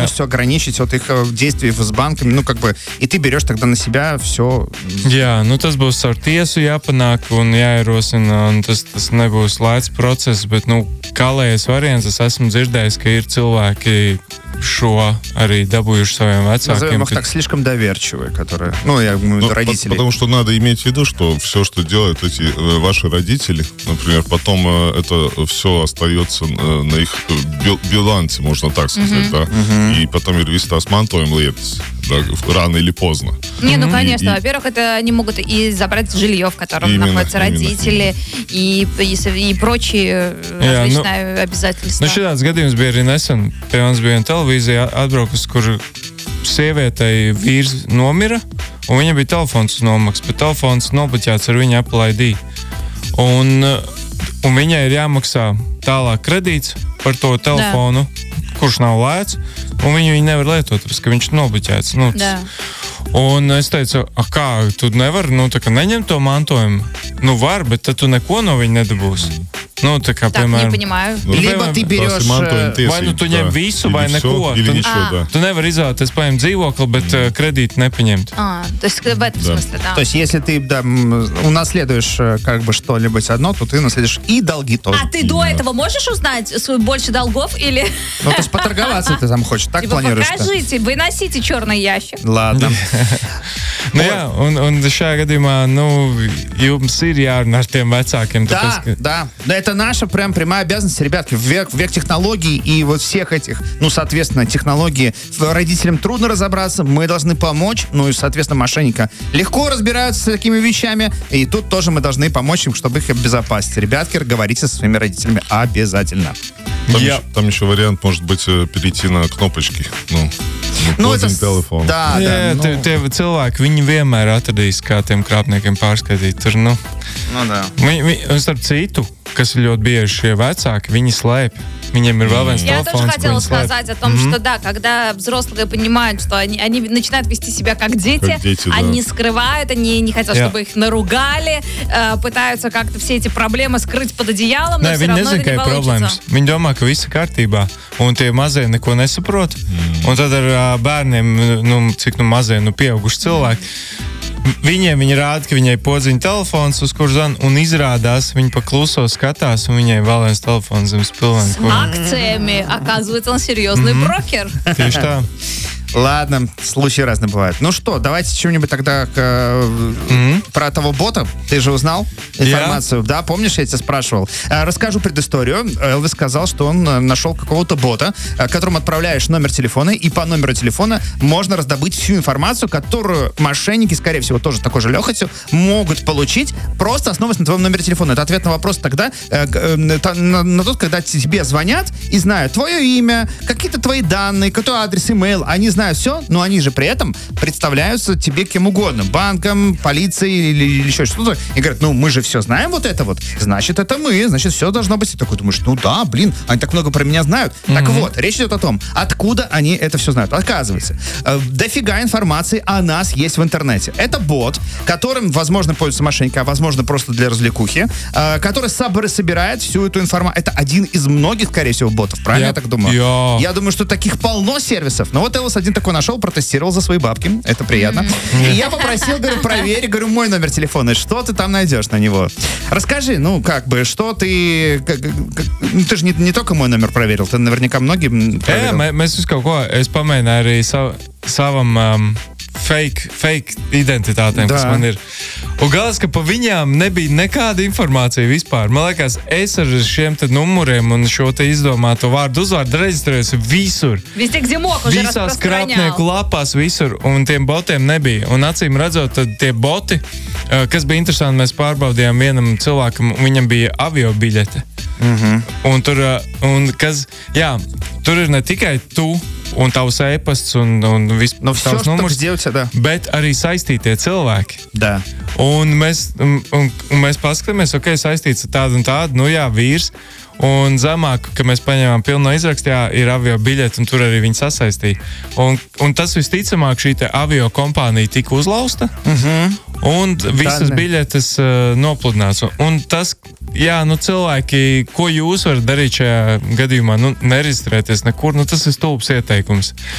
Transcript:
полностью ограничить от их действий с банками, ну, как бы, и ты берешь тогда на себя все. Jā, nu tas būs ar tiesu jāpanāk un jāierosina, un tas nebūs lēts process, bet, nu, kālējais variants, es esmu dzirdējis, ka ir cilvēki šo arī dabūjuši saviem vecākiem. Назовем их так, слишком доверчивые, которые, ну, я думаю, родители. Потому что надо иметь в виду, что все, что делают эти ваши родители, например, потом это все остается на их билансе, можно так сказать, да, и потом ir viss tās mantojuma lietas, да, рано или поздно. Не, ну, конечно. Во-первых, это они могут и забрать жилье, в котором находятся родители, и прочие различные обязательства. Nu, šāds gadījums bija arī nesen. Pie mums bija televīzija atbraukus, kur sievietei vīrs nomira, un viņa bija telefons nomaks, bet telefons nobloķēts ar viņa Apple ID. Un viņai ir jāmaksā tālāk kredīts par to telefonu, kurš nav lēts, un viņu nevar lietot, tāpēc, ka viņš ir nobloķēts. Nu, un es teicu, kā, tu nevari, nu, tā kā neņemt to mantojumu? Nu, var, bet tad tu neko no viņa nedabūsi. Ну, так, не понимаю. Либо ты берешь... Vai nu tu ņem visu, vai neko. Tu nevari izvēlēties, paņemt dzīvokli, bet кредит не понять. То есть в этом смысле, да. То есть если ты унаследуешь как бы что-нибудь одно, то ты наследуешь и долги тоже. А ты до этого можешь узнать больше долгов или... Ну, то есть поторговаться ты там хочешь, так планируешь? Покажите, выносите черный ящик. Ладно. Nu jā, un šajā gadījumā, ну, jums ir jārunā ar tiem vecākiem. Да. Это наша прям прямая обязанность, ребятки, в век технологий и вот всех этих, ну, соответственно, технологий. Родителям трудно разобраться, мы должны помочь, ну, и, соответственно, мошенники легко разбираются с такими вещами, и тут тоже мы должны помочь им, чтобы их обезопасить. Ребятки, говорите со своими родителями обязательно. Там еще вариант, может быть, перейти на кнопочки, Ну, это... телефон. Да. Tie cilvēki, viņi vienmēr atradīs, kā tiem krāpniekiem pārskaitīt. Tur, Ну, да. Un starp citu, kas ir ļoti bieži šie vecāki, viņi slēpj. Viņiem ir vēl viens Я телефон. тоже хотела сказать о том, что да, когда взрослые понимают, что они начинают вести себя как дети, они скрывают, они не хотят, чтобы их наругали, пытаются как-то все эти проблемы скрыть под одеялом, но все равно это не получится. Viņi domā, ka viss ir kārtībā, un tie mazie neko nesaprot. Un tad ar bērniem, nu, cik mazie, pieauguši cilvēki, viņi rāda, ka viņai podziņa telefons, uz kur zvan, un izrādās, viņi pa kluso skatās, un viņai vēl viens telefons zem spilvena. С акциями, оказывается, он серьезный брокер. Tieši tā. Ладно, случаи разные бывают. Ну что, давайте чем-нибудь тогда про того бота. Ты же узнал информацию, да? Помнишь, я тебя спрашивал? Расскажу предысторию. Элвис сказал, что он нашел какого-то бота, которому отправляешь номер телефона, и по номеру телефона можно раздобыть всю информацию, которую мошенники, скорее всего, тоже такой же легкостью, могут получить, просто основываясь на твоем номере телефона. Это ответ на вопрос тогда, на тот, когда тебе звонят и знают твое имя, какие-то твои данные, какой адрес, имейл, они знают все, но они же при этом представляются тебе кем угодно. Банком, полицией или еще что-то. И говорят, ну мы же все знаем вот это вот. Значит, это мы. Значит, все должно быть. И такой думаешь, ну да, блин, они так много про меня знают. Так вот, речь идет о том, откуда они это все знают. Оказывается, дофига информации о нас есть в интернете. Это бот, которым, возможно, пользуются мошенники, а возможно, просто для развлекухи, который собирает всю эту информацию. Это один из многих, скорее всего, ботов. Правильно я так думаю? Я думаю, что таких полно сервисов. Но вот Элвис один такой нашел, протестировал за свои бабки. Это приятно. И я попросил, говорю, проверь, говорю, мой номер телефона. Что ты там найдешь на него? Расскажи, ну, как бы, что ты... Ты же не только мой номер проверил, ты наверняка многим проверил. Mēs uz kaut ko, es pamēģināju arī savam fake identitātēm, kas man ir. Un galās, ka pa viņām nebija nekāda informācija vispār. Man liekas, es ar šiem te numuriem un šo te izdomāto vārdu uzvārdu reģistrējos visur. Везде, где мог, уже Visās krāpnieku lapās visur, un tiem botiem nebija. Un acīm redzot, tad tie boti, kas bija interesanti, mēs pārbaudījām vienam cilvēkam, viņam bija avio biļete. Un tur, tur ir ne tikai tu un tavs e-pasts un viss tavs numurs, bet arī saistītie cilvēki. Да. Un mēs paskatāmies, ok, saistīts ar tādu un tādu, nu jā, vīrs. Un zemāk, ka mēs paņēmām pilno izrakstu, jā, ir avio biļeti, un tur arī viņi sasaistīja. Un tas visticamāk šī te avio kompānija tika uzlausta, un visas biļetes nopludināts. Un tas, jā, nu cilvēki, ko jūs varat darīt šajā gadījumā, nu nereģistrēties nekur, nu tas ir stulbs ieteikums.